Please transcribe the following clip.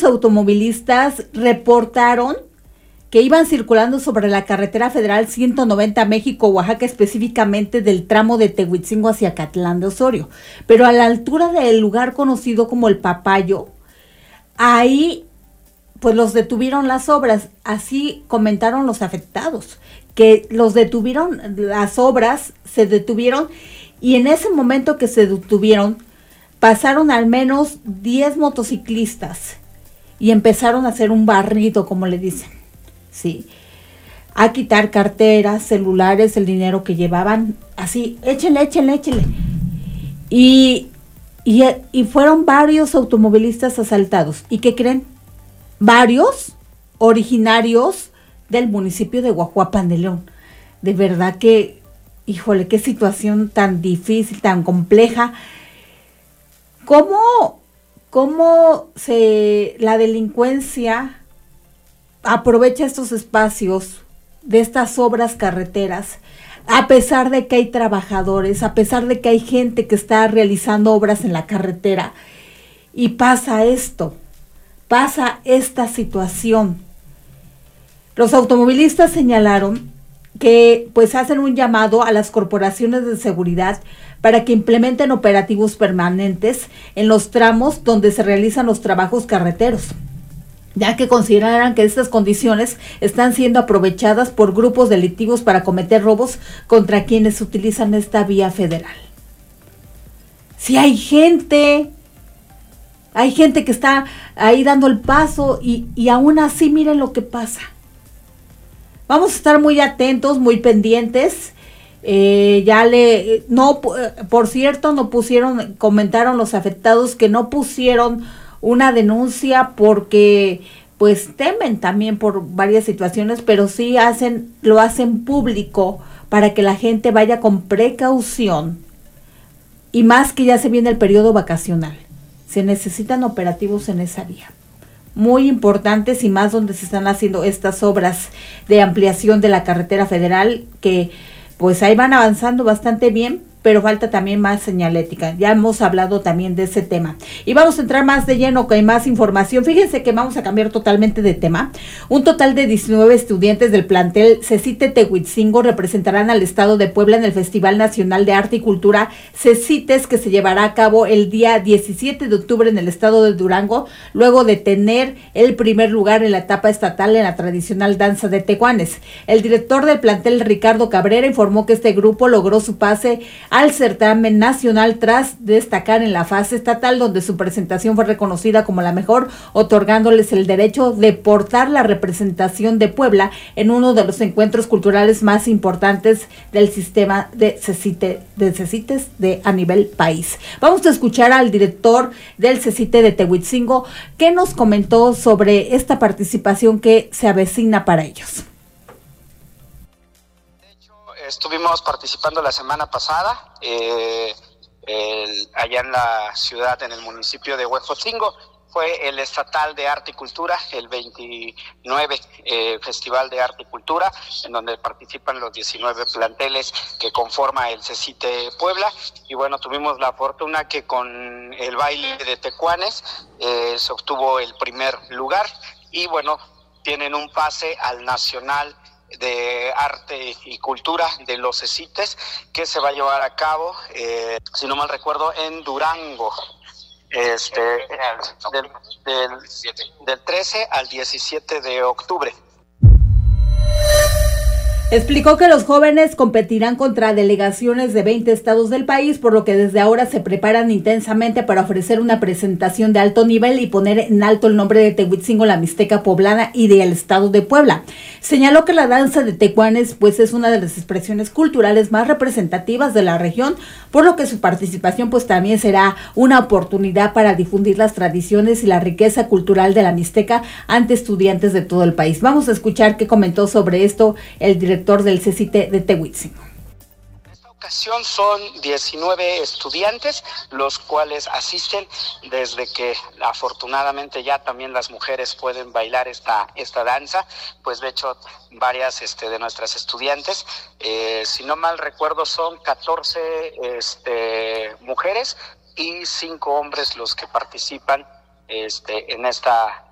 varios automovilistas reportaron que iban circulando sobre la carretera federal 190 México-Oaxaca, específicamente del tramo de Tehuitzingo hacia Acatlán de Osorio, pero a la altura del lugar conocido como El Papayo, ahí pues los detuvieron las obras. Así comentaron los afectados, que los detuvieron, las obras se detuvieron, y en ese momento que se detuvieron pasaron al menos 10 motociclistas y empezaron a hacer un barrido, como le dicen, sí, a quitar carteras, celulares, el dinero que llevaban, así, échenle. Y fueron varios automovilistas asaltados. ¿Y qué creen? Varios originarios del municipio de Guajuapan de León. De verdad que, híjole, qué situación tan difícil, tan compleja. ¿Cómo la delincuencia aprovecha estos espacios de estas obras carreteras, a pesar de que hay trabajadores, a pesar de que hay gente que está realizando obras en la carretera, y pasa esta situación? Los automovilistas señalaron que pues hacen un llamado a las corporaciones de seguridad para que implementen operativos permanentes en los tramos donde se realizan los trabajos carreteros, ya que consideran que estas condiciones están siendo aprovechadas por grupos delictivos para cometer robos contra quienes utilizan esta vía federal. Si hay gente que está ahí dando el paso y aún así miren lo que pasa. Vamos a estar muy atentos, muy pendientes. Por cierto, comentaron los afectados que no pusieron una denuncia porque pues temen también por varias situaciones, pero sí lo hacen público para que la gente vaya con precaución, y más que ya se viene el periodo vacacional. Se necesitan operativos en esa vía, muy importantes, y más donde se están haciendo estas obras de ampliación de la carretera federal, que pues ahí van avanzando bastante bien, pero falta también más señalética. Ya hemos hablado también de ese tema. Y vamos a entrar más de lleno con más información. Fíjense que vamos a cambiar totalmente de tema. Un total de 19 estudiantes del plantel CECITE Tehuitzingo representarán al estado de Puebla en el Festival Nacional de Arte y Cultura CECITES, que se llevará a cabo el día 17 de octubre en el estado de Durango, luego de tener el primer lugar en la etapa estatal en la tradicional danza de tecuanes. El director del plantel, Ricardo Cabrera, informó que este grupo logró su pase al certamen nacional tras destacar en la fase estatal, donde su presentación fue reconocida como la mejor, otorgándoles el derecho de portar la representación de Puebla en uno de los encuentros culturales más importantes del sistema de CECITES a nivel país. Vamos a escuchar al director del CECITE de Tehuitzingo, que nos comentó sobre esta participación que se avecina para ellos. Estuvimos participando la semana pasada allá en la ciudad, en el municipio de Huejotzingo. Fue el Estatal de Arte y Cultura, el 29 Festival de Arte y Cultura, en donde participan los 19 planteles que conforma el CECITE Puebla. Y bueno, tuvimos la fortuna que con el baile de tecuanes se obtuvo el primer lugar, y bueno, tienen un pase al Nacional de Arte y Cultura de los CECITES, que se va a llevar a cabo, si no mal recuerdo, en Durango, del 13 al 17 de octubre. Explicó que los jóvenes competirán contra delegaciones de 20 estados del país, por lo que desde ahora se preparan intensamente para ofrecer una presentación de alto nivel y poner en alto el nombre de Tehuitzingo, la Mixteca poblana y del estado de Puebla. Señaló que la danza de tecuanes pues es una de las expresiones culturales más representativas de la región, por lo que su participación pues también será una oportunidad para difundir las tradiciones y la riqueza cultural de la Mixteca ante estudiantes de todo el país. Vamos a escuchar qué comentó sobre esto el director del CECITE de Tehuitzingo. En esta ocasión son 19 estudiantes los cuales asisten, desde que afortunadamente ya también las mujeres pueden bailar esta danza. Pues de hecho varias de nuestras estudiantes, si no mal recuerdo son 14 mujeres y 5 hombres los que participan en esta